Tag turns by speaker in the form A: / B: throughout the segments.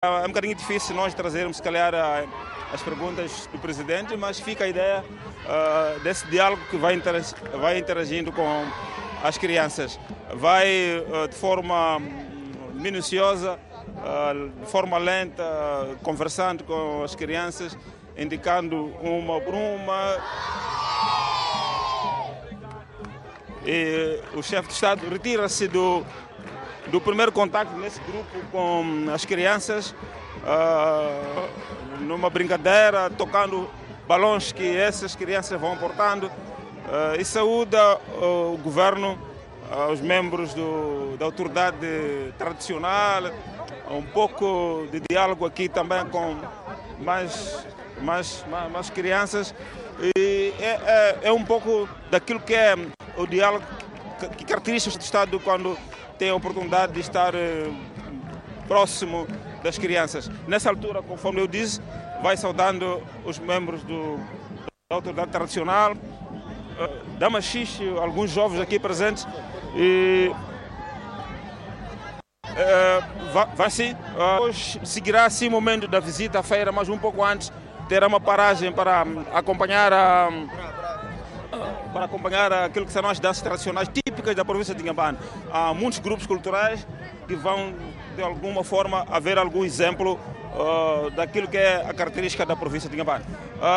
A: É um bocadinho difícil nós trazermos, se calhar, as perguntas do presidente, mas fica a ideia desse diálogo que vai interagindo com as crianças. Vai de forma minuciosa, de forma lenta, conversando com as crianças, indicando uma por uma. E o chefe de Estado retira-se do primeiro contacto nesse grupo com as crianças, numa brincadeira, tocando balões que essas crianças vão portando, e saúda o governo, os membros da autoridade tradicional, um pouco de diálogo aqui também com mais crianças, e é um pouco daquilo que é o diálogo que caracteriza o Estado quando tem a oportunidade de estar próximo das crianças. Nessa altura, conforme eu disse, vai saudando os membros da autoridade tradicional, da Machixe, alguns jovens aqui presentes, e hoje seguirá assim o momento da visita à feira, mas um pouco antes terá uma paragem para acompanhar aquilo que são as danças tradicionais típicas da província de Inhambane. Há muitos grupos culturais que vão, de alguma forma, haver algum exemplo daquilo que é a característica da província de Inhambane.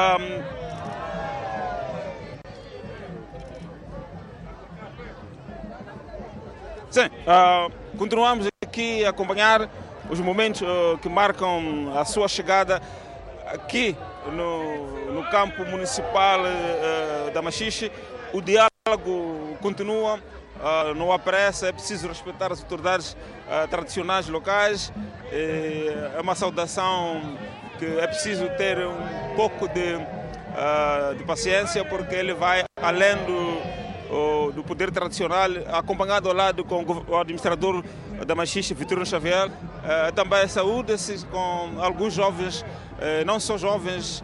A: Continuamos aqui a acompanhar os momentos que marcam a sua chegada aqui no campo municipal da Machixe. O diálogo continua, não há pressa, é preciso respeitar as autoridades tradicionais locais. É uma saudação que é preciso ter um pouco de paciência, porque ele vai além do poder tradicional, acompanhado ao lado com o administrador da Machixe, Vitorino Xavier. Também saúde-se com alguns jovens, não só jovens,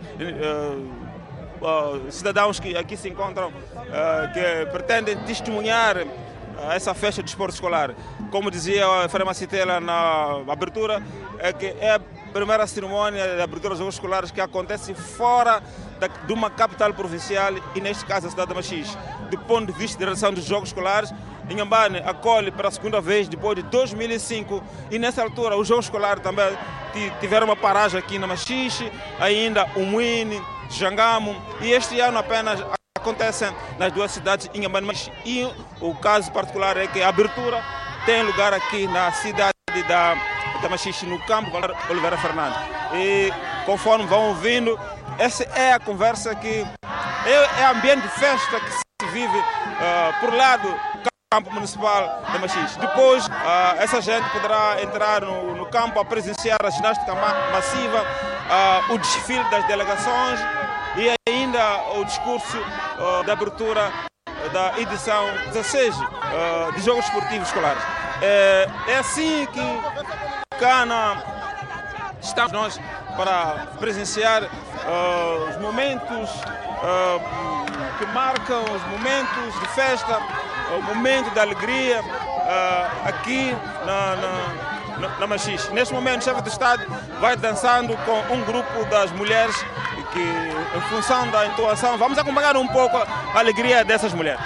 A: cidadãos que aqui se encontram, que pretendem testemunhar essa festa de desporto escolar. Como dizia a Frema Citela na abertura, é que é a primeira cerimônia de abertura dos Jogos Escolares que acontece fora de uma capital provincial, e neste caso a cidade de Machixe. Do ponto de vista da realização dos Jogos Escolares, Inhambane acolhe pela segunda vez depois de 2005, e nessa altura os Jogos Escolares também tiveram uma paragem aqui na Machixe, ainda o Muine, Jangamo, e este ano apenas acontecem nas duas cidades, Inhambane e Machixe. E o caso particular é que a abertura tem lugar aqui na cidade da Machixe, no campo Oliveira Fernandes. E conforme vão ouvindo, essa é a conversa que é ambiente de festa que se vive por lá do campo municipal da Machixe. Depois, essa gente poderá entrar no campo a presenciar a ginástica massiva, o desfile das delegações e ainda o discurso de abertura da edição 16 de Jogos Esportivos Escolares. É assim que cá estamos nós para presenciar os momentos que marcam os momentos de festa, o momento de alegria aqui na Machixe. Neste momento, o chefe de Estado vai dançando com um grupo das mulheres que, em função da entoação, vamos acompanhar um pouco a alegria dessas mulheres.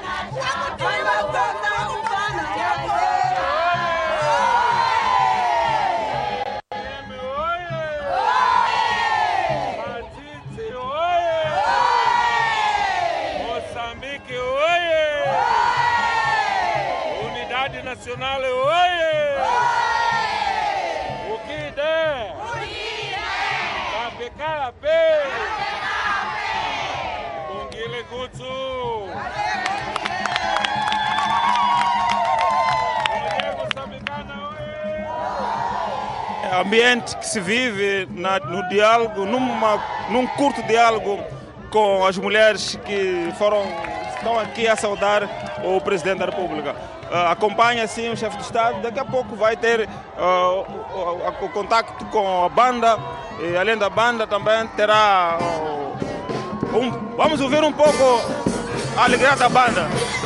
B: Nacional, oye! O que der! Capecarape! Bongile Gutsu!
A: É ambiente que se vive no diálogo, num curto diálogo com as mulheres que estão aqui a saudar o Presidente da República. Acompanha assim o chefe de Estado, daqui a pouco vai ter o contacto com a banda, e além da banda também terá vamos ouvir um pouco a alegria da banda.